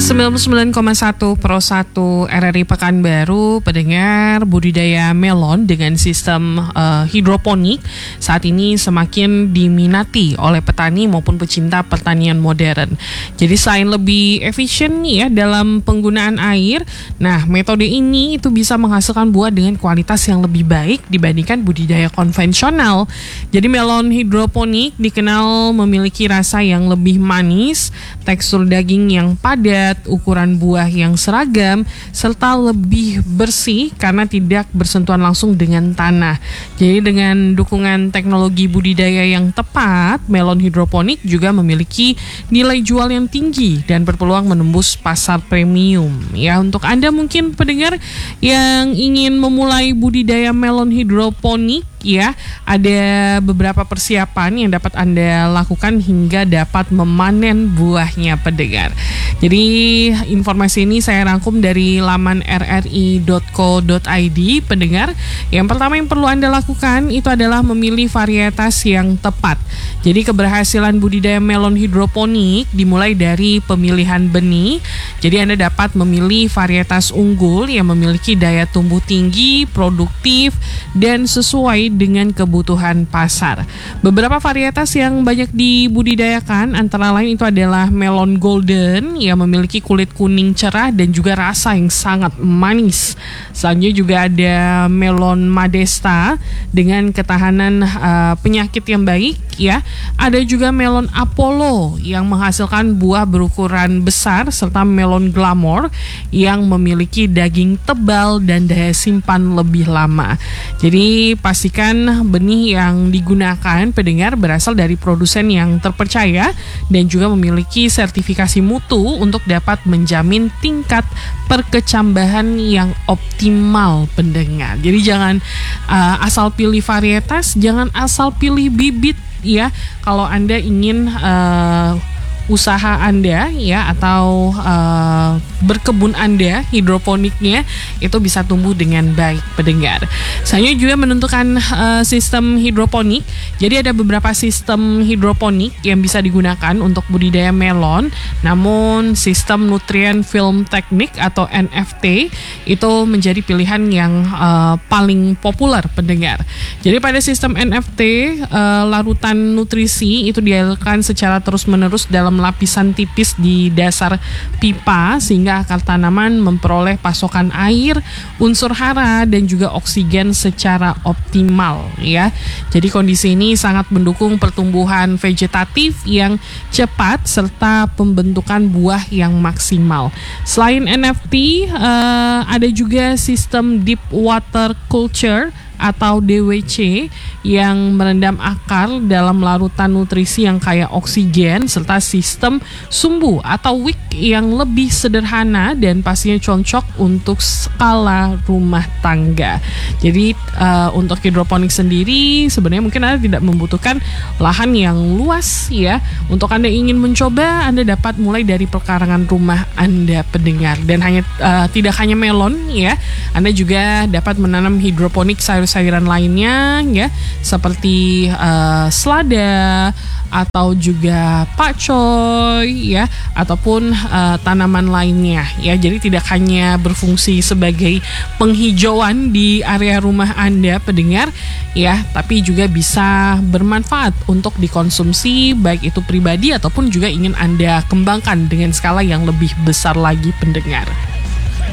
99,1 Pro 1 RRI Pekanbaru, pendengar, budidaya melon dengan sistem hidroponik saat ini semakin diminati oleh petani maupun pecinta pertanian modern. Jadi selain lebih efisien nih ya dalam penggunaan air, nah metode ini itu bisa menghasilkan buah dengan kualitas yang lebih baik dibandingkan budidaya konvensional. Jadi melon hidroponik dikenal memiliki rasa yang lebih manis, tekstur daging yang padat, ukuran buah yang seragam, serta lebih bersih karena tidak bersentuhan langsung dengan tanah. Jadi dengan dukungan teknologi budidaya yang tepat, melon hidroponik juga memiliki nilai jual yang tinggi dan berpeluang menembus pasar premium. Ya, untuk Anda mungkin pendengar yang ingin memulai budidaya melon hidroponik, ya, ada beberapa persiapan yang dapat Anda lakukan hingga dapat memanen buahnya, pendengar. Jadi informasi ini saya rangkum dari laman rri.co.id, pendengar. Yang pertama yang perlu Anda lakukan itu adalah memilih varietas yang tepat. Jadi keberhasilan budidaya melon hidroponik dimulai dari pemilihan benih. Jadi Anda dapat memilih varietas unggul yang memiliki daya tumbuh tinggi, produktif, dan sesuai dengan kebutuhan pasar. Beberapa varietas yang banyak dibudidayakan antara lain itu adalah melon golden yang memiliki kulit kuning cerah dan juga rasa yang sangat manis. Selanjutnya juga ada melon Madesta dengan ketahanan penyakit yang baik, ya. Ada juga melon Apollo yang menghasilkan buah berukuran besar, serta melon Glamour yang memiliki daging tebal dan daya simpan lebih lama. Jadi pastikan benih yang digunakan, pendengar, berasal dari produsen yang terpercaya dan juga memiliki sertifikasi mutu untuk dapat menjamin tingkat perkecambahan yang optimal, pendengar. Jadi jangan asal pilih varietas, jangan asal pilih bibit, ya. Kalau Anda ingin usaha Anda, ya, atau berkebun Anda hidroponiknya itu bisa tumbuh dengan baik, pendengar. Saya juga menentukan sistem hidroponik. Jadi ada beberapa sistem hidroponik yang bisa digunakan untuk budidaya melon. Namun sistem nutrient film teknik atau NFT itu menjadi pilihan yang paling populer, pendengar. Jadi pada sistem NFT, larutan nutrisi itu dialirkan secara terus-menerus dalam lapisan tipis di dasar pipa sehingga akar tanaman memperoleh pasokan air, unsur hara dan juga oksigen secara optimal, ya. Jadi kondisi ini sangat mendukung pertumbuhan vegetatif yang cepat serta pembentukan buah yang maksimal. Selain NFT, ada juga sistem deep water culture atau DWC yang merendam akar dalam larutan nutrisi yang kaya oksigen, serta sistem sumbu atau wick yang lebih sederhana dan pastinya cocok untuk skala rumah tangga. Jadi untuk hidroponik sendiri sebenarnya mungkin Anda tidak membutuhkan lahan yang luas, ya. Untuk Anda ingin mencoba, Anda dapat mulai dari pekarangan rumah Anda, pendengar. Dan tidak hanya melon, ya. Anda juga dapat menanam hidroponik sayur-sayuran lainnya, ya, seperti selada atau juga pakcoy, ya, ataupun tanaman lainnya, ya. Jadi tidak hanya berfungsi sebagai penghijauan di area rumah Anda, pendengar, ya, tapi juga bisa bermanfaat untuk dikonsumsi baik itu pribadi ataupun juga ingin Anda kembangkan dengan skala yang lebih besar lagi, pendengar.